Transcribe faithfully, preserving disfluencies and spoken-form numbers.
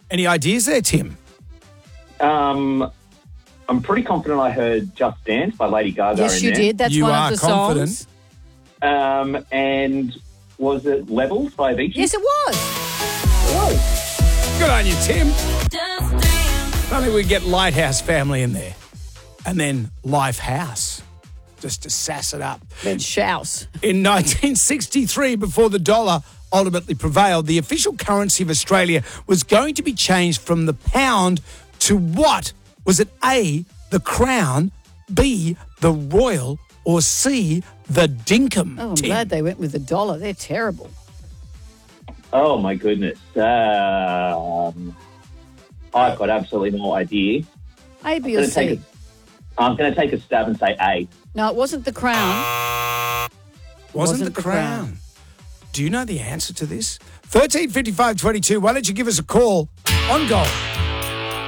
Any ideas there, Tim? Um, I'm pretty confident I heard Just Dance by Lady Gaga Yes, in you there. did. That's You one are of the confident. songs. Um, and was it Levels by Avicii? Yes, it was. Good on you, Tim. If only we get Lighthouse Family in there. And then Lifehouse, just to sass it up. Then Shouse. In nineteen sixty-three, before the dollar ultimately prevailed, the official currency of Australia was going to be changed from the pound to what? Was it A, the crown, B, the royal, or C, the dinkum? Oh, I'm Tim? glad they went with the dollar. They're terrible. Oh, my goodness. Um, I've got absolutely no idea. A, B, I'm or gonna take C? a- I'm going to take a stab and say A. No, it wasn't the crown. Wasn't, wasn't the, the crown. crown. Do you know the answer to this? thirteen fifty-five twenty-two. Why don't you give us a call on goal?